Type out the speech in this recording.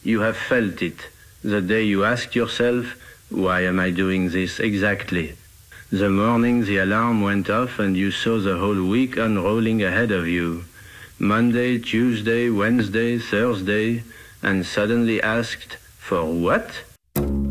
You have felt it, the day you asked yourself, why am I doing this exactly? The morning the alarm went off and you saw the whole week unrolling ahead of you. Monday, Tuesday, Wednesday, Thursday, and suddenly asked, for what?